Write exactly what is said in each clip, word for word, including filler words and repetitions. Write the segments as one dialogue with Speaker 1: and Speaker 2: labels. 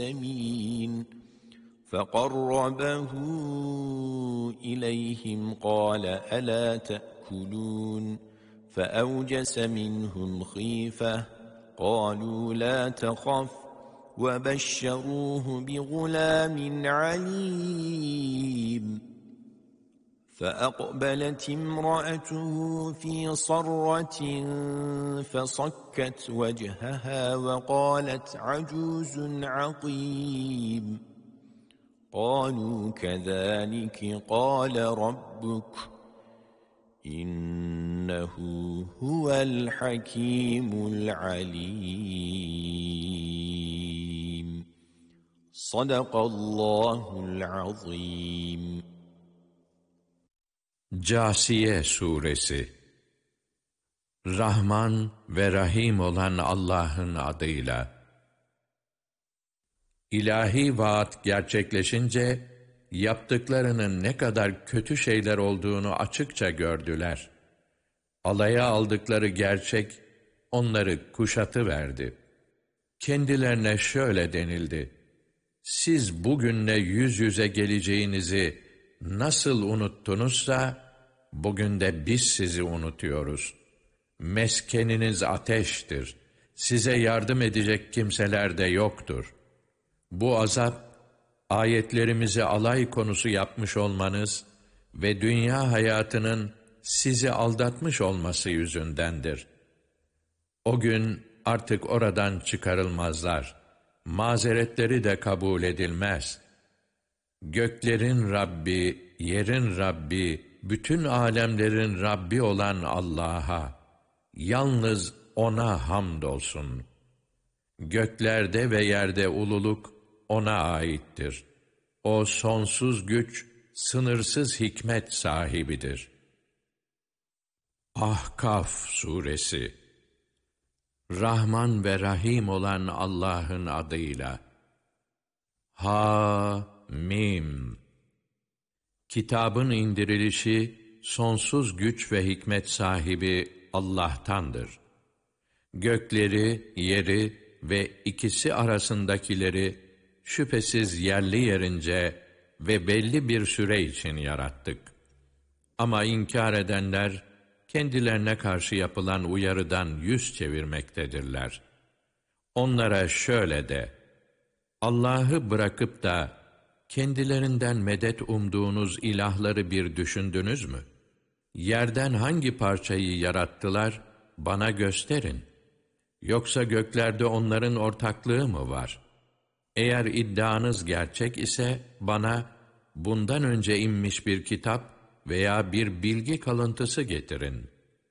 Speaker 1: العالمين فقربه إليهم قال ألا تأكلون فأوجس منهم خيفة قالوا لا تخف وبشروه بغلام عليم فأقبلت امرأته في صرة فصكت وجهها وقالت عجوز عقيم قالوا كذلك قال ربك إنه هو الحكيم العليم صدق الله العظيم.
Speaker 2: Câsiye Suresi. Rahman ve Rahim olan Allah'ın adıyla. İlahi vaat gerçekleşince, yaptıklarının ne kadar kötü şeyler olduğunu açıkça gördüler. Alaya aldıkları gerçek, onları kuşatıverdi. Kendilerine şöyle denildi: siz bugünle yüz yüze geleceğinizi nasıl unuttunuzsa, bugün de biz sizi unutuyoruz. Meskeniniz ateştir. Size yardım edecek kimseler de yoktur. Bu azap, ayetlerimizi alay konusu yapmış olmanız ve dünya hayatının sizi aldatmış olması yüzündendir. O gün artık oradan çıkarılmazlar. Mazeretleri de kabul edilmez. Göklerin Rabbi, yerin Rabbi, bütün alemlerin Rabbi olan Allah'a, yalnız O'na hamdolsun. Göklerde ve yerde ululuk O'na aittir. O sonsuz güç, sınırsız hikmet sahibidir. Ahkaf Suresi. Rahman ve Rahim olan Allah'ın adıyla. Ha Mim. Kitabın indirilişi sonsuz güç ve hikmet sahibi Allah'tandır. Gökleri, yeri ve ikisi arasındakileri şüphesiz yerli yerince ve belli bir süre için yarattık. Ama inkar edenler kendilerine karşı yapılan uyarıdan yüz çevirmektedirler. Onlara şöyle de: Allah'ı bırakıp da kendilerinden medet umduğunuz ilahları bir düşündünüz mü? Yerden hangi parçayı yarattılar, bana gösterin. Yoksa göklerde onların ortaklığı mı var? Eğer iddianız gerçek ise bana bundan önce inmiş bir kitap veya bir bilgi kalıntısı getirin.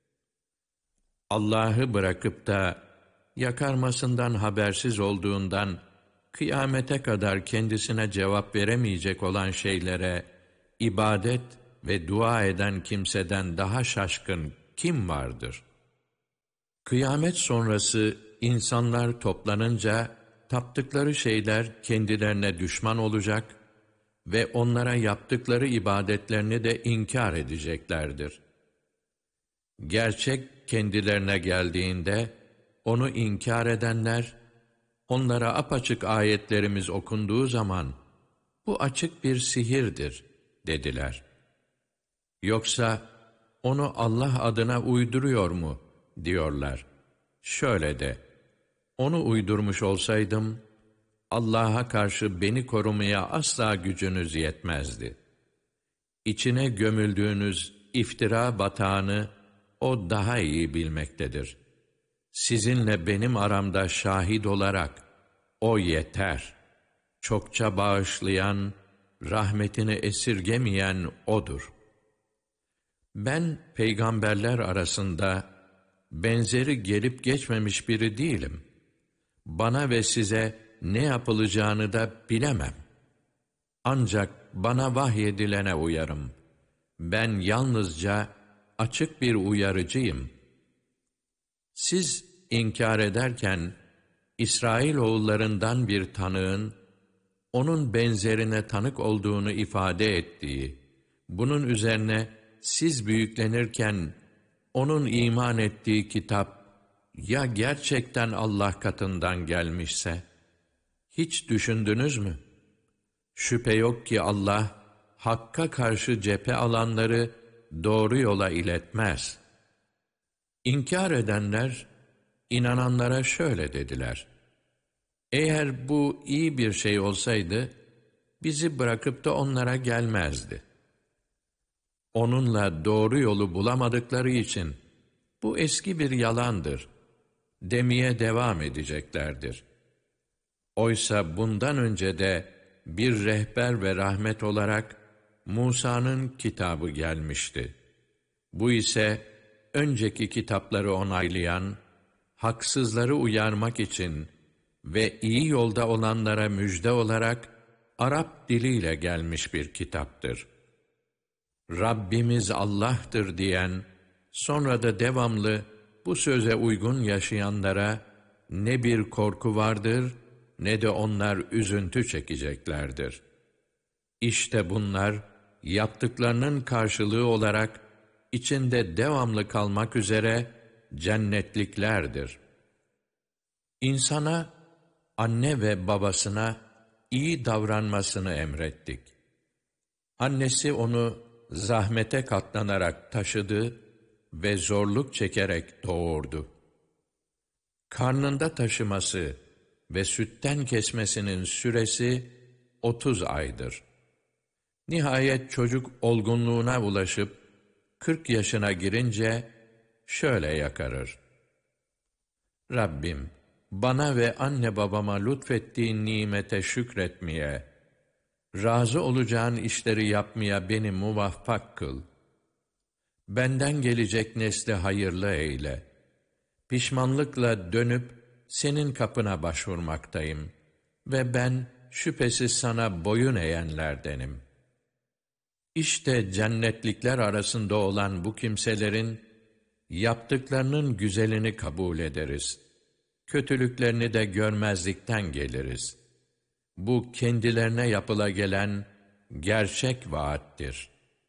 Speaker 2: Allah'ı bırakıp da yakarmasından habersiz olduğundan kıyamete kadar kendisine cevap veremeyecek olan şeylere ibadet ve dua eden kimseden daha şaşkın kim vardır? Kıyamet sonrası insanlar toplanınca taptıkları şeyler kendilerine düşman olacak ve onlara yaptıkları ibadetlerini de inkar edeceklerdir. Gerçek kendilerine geldiğinde onu inkar edenler, onlara apaçık ayetlerimiz okunduğu zaman, bu açık bir sihirdir dediler. Yoksa onu Allah adına uyduruyor mu diyorlar. Şöyle de: onu uydurmuş olsaydım, Allah'a karşı beni korumaya asla gücünüz yetmezdi. İçine gömüldüğünüz iftira batağını o daha iyi bilmektedir. Sizinle benim aramda şahit olarak o yeter. Çokça bağışlayan, rahmetini esirgemeyen O'dur. Ben peygamberler arasında benzeri gelip geçmemiş biri değilim. Bana ve size ne yapılacağını da bilemem. Ancak bana vahyedilene uyarım. Ben yalnızca açık bir uyarıcıyım. Siz inkar ederken, İsrailoğullarından bir tanığın, onun benzerine tanık olduğunu ifade ettiği, bunun üzerine siz büyüklenirken, onun iman ettiği kitap, ya gerçekten Allah katından gelmişse, Hiç düşündünüz mü? Şüphe yok ki Allah, Hakk'a karşı cephe alanları doğru yola iletmez. İnkar edenler, inananlara şöyle dediler: eğer bu iyi bir şey olsaydı, bizi bırakıp da onlara gelmezdi. Onunla doğru yolu bulamadıkları için, bu eski bir yalandır demeye devam edeceklerdir. Oysa bundan önce de bir rehber ve rahmet olarak Musa'nın kitabı gelmişti. Bu ise önceki kitapları onaylayan, haksızları uyarmak için ve iyi yolda olanlara müjde olarak Arap diliyle gelmiş bir kitaptır. Rabbimiz Allah'tır diyen, sonra da devamlı bu söze uygun yaşayanlara ne bir korku vardır, ne de onlar üzüntü çekeceklerdir. İşte bunlar, yaptıklarının karşılığı olarak içinde devamlı kalmak üzere cennetliklerdir. İnsana, anne ve babasına iyi davranmasını emrettik. Annesi onu zahmete katlanarak taşıdı ve zorluk çekerek doğurdu. Karnında taşıması ve sütten kesmesinin süresi otuz aydır. Nihayet çocuk olgunluğuna ulaşıp kırk yaşına girince şöyle yakarır: Rabbim, bana ve anne babama lütfettiğin nimete şükretmeye, razı olacağın işleri yapmaya beni muvaffak kıl. Benden gelecek nesli hayırlı eyle. Pişmanlıkla dönüp senin kapına başvurmaktayım ve ben şüphesiz sana boyun eğenlerdenim. İşte cennetlikler arasında olan bu kimselerin yaptıklarının güzelini kabul ederiz. Kötülüklerini de görmezlikten geliriz. Bu kendilerine yapıla gelen gerçek vaattir.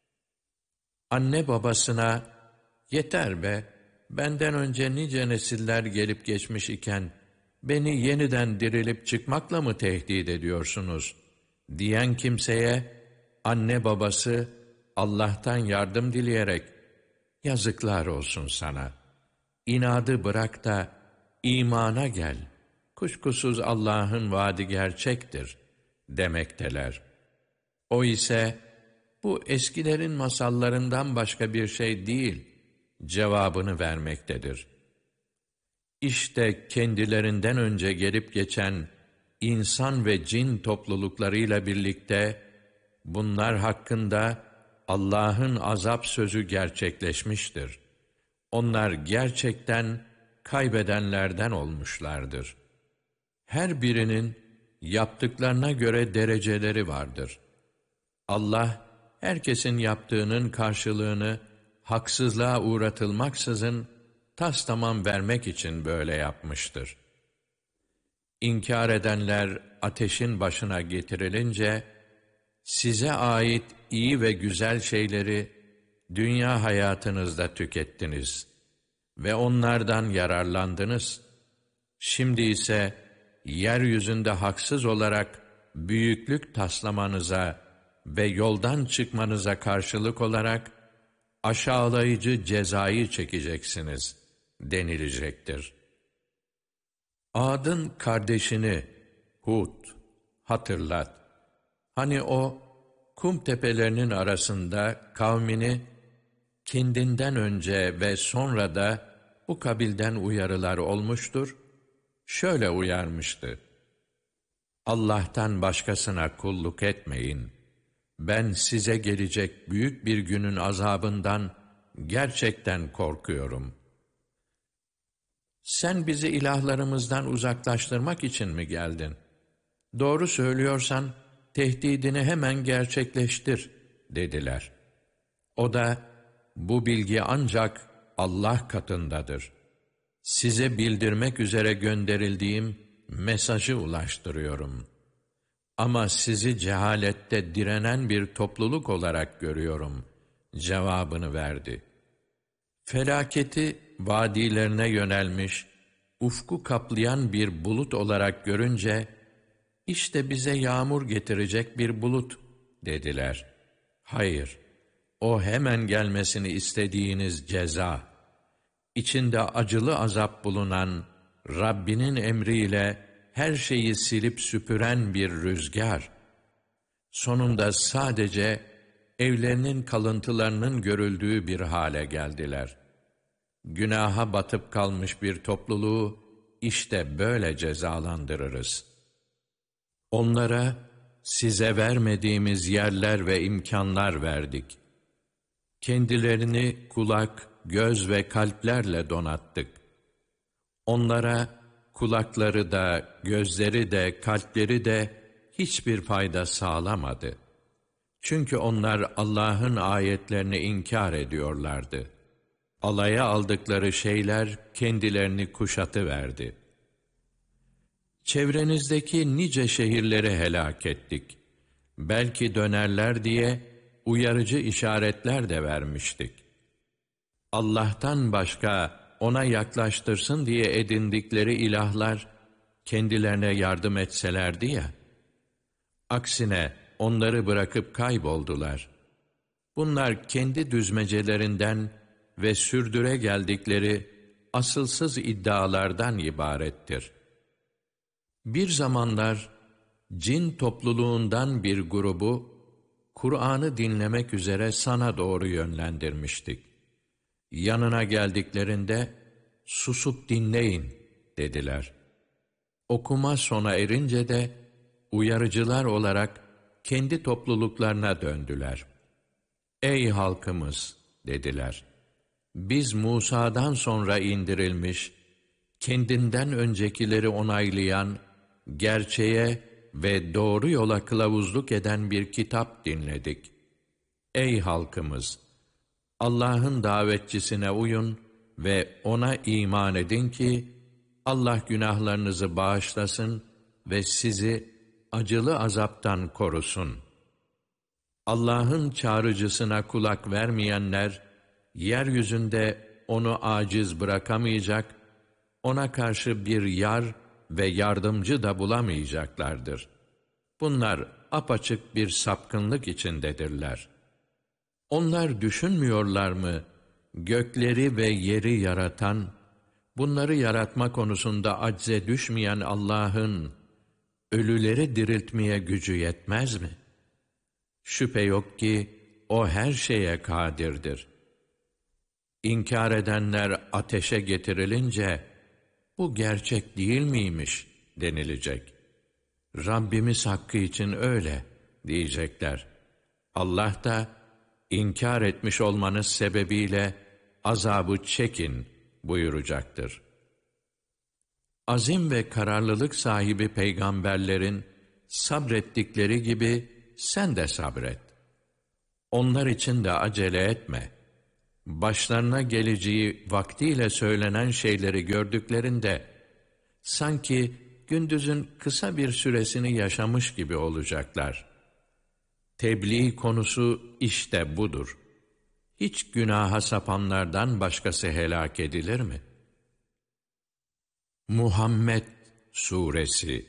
Speaker 2: Anne babasına, yeter be, benden önce nice nesiller gelip geçmiş iken, beni yeniden dirilip çıkmakla mı tehdit ediyorsunuz diyen kimseye, anne babası Allah'tan yardım dileyerek, yazıklar olsun sana, inadı bırak da imana gel, kuşkusuz Allah'ın vaadi gerçektir demekteler. O ise, bu eskilerin masallarından başka bir şey değil cevabını vermektedir. İşte kendilerinden önce gelip geçen insan ve cin topluluklarıyla birlikte bunlar hakkında Allah'ın azap sözü gerçekleşmiştir. Onlar gerçekten kaybedenlerden olmuşlardır. Her birinin yaptıklarına göre dereceleri vardır. Allah, herkesin yaptığının karşılığını haksızlığa uğratılmaksızın tastamam vermek için böyle yapmıştır. İnkar edenler ateşin başına getirilince, size ait iyi ve güzel şeyleri dünya hayatınızda tükettiniz ve onlardan yararlandınız. Şimdi ise yeryüzünde haksız olarak büyüklük taslamanıza ve yoldan çıkmanıza karşılık olarak aşağılayıcı cezayı çekeceksiniz denilecektir. Ad'ın kardeşini Hud hatırlat. Hani o kum tepelerinin arasında kavmini kendinden önce ve sonra da bu kabilden uyarılar olmuştur, şöyle uyarmıştı: Allah'tan başkasına kulluk etmeyin. Ben size gelecek büyük bir günün azabından gerçekten korkuyorum. Sen bizi ilahlarımızdan uzaklaştırmak için mi geldin? Doğru söylüyorsan tehdidini hemen gerçekleştir dediler. O da, bu bilgi ancak Allah katındadır. Size bildirmek üzere gönderildiğim mesajı ulaştırıyorum. Ama sizi cehalette direnen bir topluluk olarak görüyorum cevabını verdi. Felaketi vadilerine yönelmiş, ufku kaplayan bir bulut olarak görünce, İşte bize yağmur getirecek bir bulut dediler. Hayır, o hemen gelmesini istediğiniz ceza, içinde acılı azap bulunan, Rabbinin emriyle her şeyi silip süpüren bir rüzgar. Sonunda sadece evlerinin kalıntılarının görüldüğü bir hale geldiler. Günaha batıp kalmış bir topluluğu işte böyle cezalandırırız. Onlara size vermediğimiz yerler ve imkanlar verdik. Kendilerini kulak, göz ve kalplerle donattık. Onlara kulakları da, gözleri de, kalpleri de hiçbir fayda sağlamadı. Çünkü onlar Allah'ın ayetlerini inkar ediyorlardı. Alaya aldıkları şeyler kendilerini kuşatıverdi. Çevrenizdeki nice şehirleri helak ettik. Belki dönerler diye uyarıcı işaretler de vermiştik. Allah'tan başka ona yaklaştırsın diye edindikleri ilahlar kendilerine yardım etselerdi ya. Aksine onları bırakıp kayboldular. Bunlar kendi düzmecelerinden ve sürdüre geldikleri asılsız iddialardan ibarettir. Bir zamanlar cin topluluğundan bir grubu Kur'an'ı dinlemek üzere sana doğru yönlendirmiştik. Yanına geldiklerinde susup dinleyin dediler. Okuma sona erince de uyarıcılar olarak kendi topluluklarına döndüler. Ey halkımız dediler. Biz Musa'dan sonra indirilmiş, kendinden öncekileri onaylayan, gerçeğe ve doğru yola kılavuzluk eden bir kitap dinledik. Ey halkımız! Allah'ın davetçisine uyun ve ona iman edin ki, Allah günahlarınızı bağışlasın ve sizi acılı azaptan korusun. Allah'ın çağrıcısına kulak vermeyenler, yeryüzünde onu aciz bırakamayacak, ona karşı bir yar ve yardımcı da bulamayacaklardır. Bunlar apaçık bir sapkınlık içindedirler. Onlar düşünmüyorlar mı, gökleri ve yeri yaratan, bunları yaratma konusunda acze düşmeyen Allah'ın, ölüleri diriltmeye gücü yetmez mi? Şüphe yok ki, o her şeye kadirdir. İnkar edenler ateşe getirilince, bu gerçek değil miymiş denilecek. Rabbimiz hakkı için öyle diyecekler. Allah da, inkar etmiş olmanız sebebiyle azabı çekin buyuracaktır. Azim ve kararlılık sahibi peygamberlerin sabrettikleri gibi sen de sabret. Onlar için de acele etme. Başlarına geleceği vaktiyle söylenen şeyleri gördüklerinde sanki gündüzün kısa bir süresini yaşamış gibi olacaklar. Tebliğ konusu işte budur. Hiç günaha sapanlardan başkası helak edilir mi? Muhammed Suresi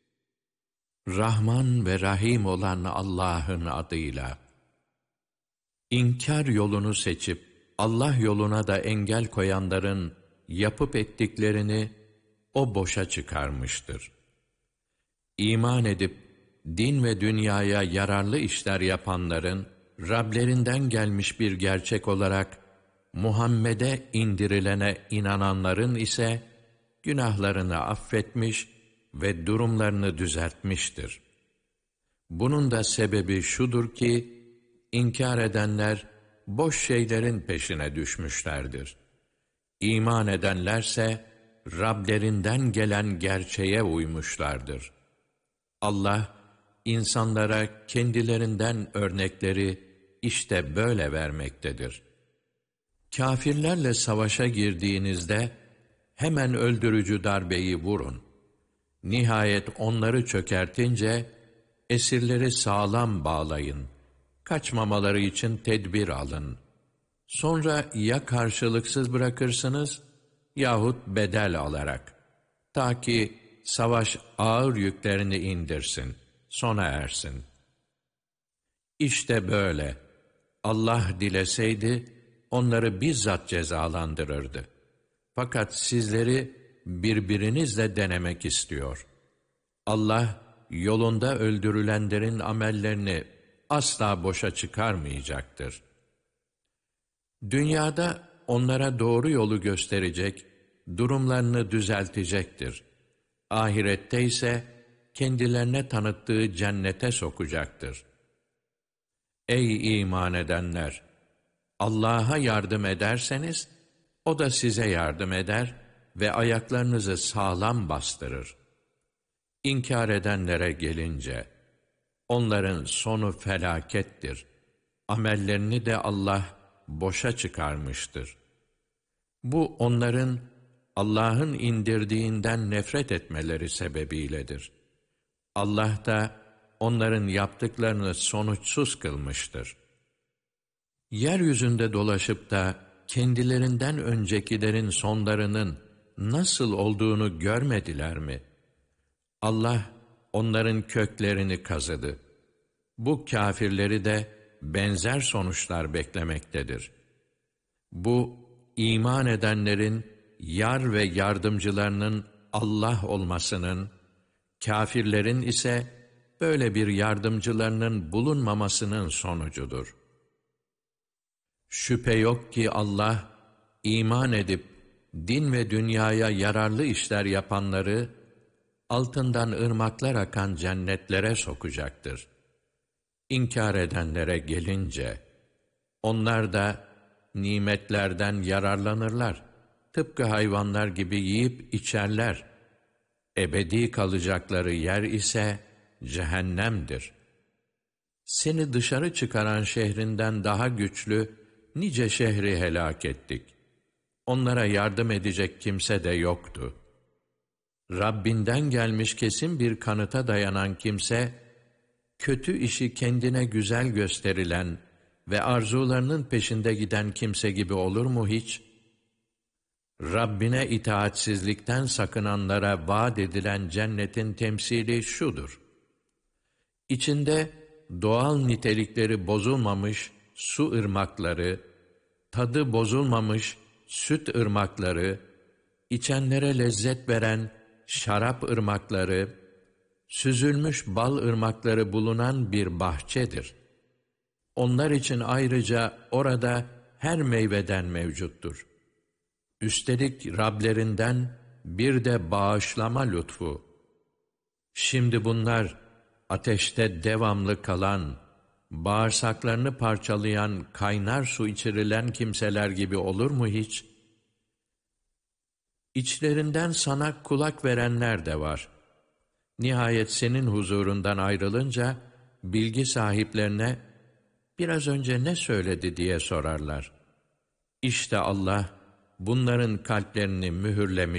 Speaker 2: Rahman ve Rahim olan Allah'ın adıyla. İnkar yolunu seçip Allah yoluna da engel koyanların yapıp ettiklerini o boşa çıkarmıştır. İman edip din ve dünyaya yararlı işler yapanların Rablerinden gelmiş bir gerçek olarak Muhammed'e indirilene inananların ise günahlarını affetmiş ve durumlarını düzeltmiştir. Bunun da sebebi şudur ki inkar edenler boş şeylerin peşine düşmüşlerdir. İman edenlerse Rablerinden gelen gerçeğe uymuşlardır. Allah insanlara kendilerinden örnekleri işte böyle vermektedir. Kâfirlerle savaşa girdiğinizde hemen öldürücü darbeyi vurun. Nihayet onları çökertince esirleri sağlam bağlayın. Kaçmamaları için tedbir alın. Sonra ya karşılıksız bırakırsınız yahut bedel alarak, ta ki savaş ağır yüklerini indirsin, sona ersin. İşte böyle. Allah dileseydi, onları bizzat cezalandırırdı. Fakat sizleri birbirinizle denemek istiyor. Allah, yolunda öldürülenlerin amellerini asla boşa çıkarmayacaktır. Dünyada onlara doğru yolu gösterecek, durumlarını düzeltecektir. Ahirette ise kendilerine tanıttığı cennete sokacaktır. Ey iman edenler! Allah'a yardım ederseniz, O da size yardım eder ve ayaklarınızı sağlam bastırır. İnkar edenlere gelince, onların sonu felakettir. Amellerini de Allah boşa çıkarmıştır. Bu onların Allah'ın indirdiğinden nefret etmeleri sebebiyledir. Allah da onların yaptıklarını sonuçsuz kılmıştır. Yeryüzünde dolaşıp da kendilerinden öncekilerin sonlarının nasıl olduğunu görmediler mi? Allah onların köklerini kazıdı. Bu kâfirleri de benzer sonuçlar beklemektedir. Bu, iman edenlerin yar ve yardımcılarının Allah olmasının, kâfirlerin ise böyle bir yardımcılarının bulunmamasının sonucudur. Şüphe yok ki Allah, iman edip din ve dünyaya yararlı işler yapanları, altından ırmaklar akan cennetlere sokacaktır. İnkar edenlere gelince, onlar da nimetlerden yararlanırlar. Tıpkı hayvanlar gibi yiyip içerler. Ebedi kalacakları yer ise cehennemdir. Seni dışarı çıkaran şehrinden daha güçlü nice şehri helak ettik. Onlara yardım edecek kimse de yoktu. Rabbinden gelmiş kesin bir kanıta dayanan kimse, kötü işi kendine güzel gösterilen ve arzularının peşinde giden kimse gibi olur mu hiç? Rabbine itaatsizlikten sakınanlara vaat edilen cennetin temsili şudur: İçinde doğal nitelikleri bozulmamış su ırmakları, tadı bozulmamış süt ırmakları, içenlere lezzet veren şarap ırmakları, süzülmüş bal ırmakları bulunan bir bahçedir. Onlar için ayrıca orada her meyveden mevcuttur. Üstelik Rablerinden bir de bağışlama lütfu. Şimdi bunlar ateşte devamlı kalan, bağırsaklarını parçalayan kaynar su içirilen kimseler gibi olur mu hiç? İçlerinden sana kulak verenler de var. Nihayet senin huzurundan ayrılınca bilgi sahiplerine biraz önce ne söyledi diye sorarlar. İşte Allah bunların kalplerini mühürlemiş